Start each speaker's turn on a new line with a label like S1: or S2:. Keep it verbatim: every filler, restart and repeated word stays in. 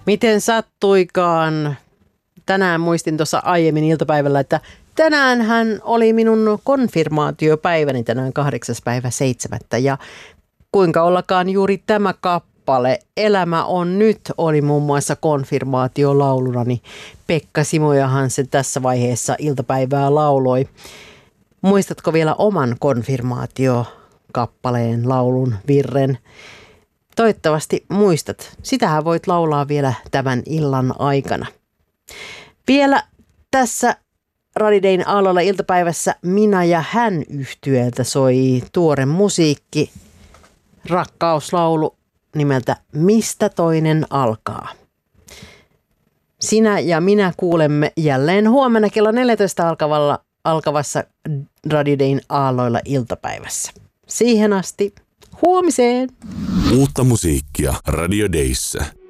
S1: Miten sattuikaan? Tänään muistin tuossa aiemmin iltapäivällä, että tänään hän oli minun konfirmaatiopäiväni, tänään kahdeksas päivä seitsemättä. Ja kuinka ollakaan juuri tämä kappale, Elämä on nyt, oli muun muassa konfirmaatiolaulunani. Pekka Simojahan se tässä vaiheessa iltapäivää lauloi. Muistatko vielä oman konfirmaatiokappaleen, laulun, virren? Toivottavasti muistat. Sitähän voit laulaa vielä tämän illan aikana. Vielä tässä Radidein aalloilla iltapäivässä Minä ja hän -yhtyeeltä soi tuore musiikki, rakkauslaulu nimeltä Mistä toinen alkaa. Sinä ja minä kuulemme jälleen huomenna kello neljätoista alkavalla, alkavassa Radidein aalloilla iltapäivässä. Siihen asti huomiseen!
S2: Uutta musiikkia Radio Dayssä.